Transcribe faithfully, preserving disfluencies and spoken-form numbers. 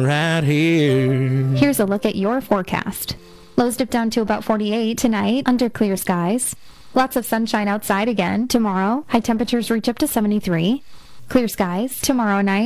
right here. Here's a look at your forecast. Lows dip down to about forty-eight tonight under clear skies. Lots of sunshine outside again tomorrow. High temperatures reach up to seventy-three. Clear skies tomorrow night.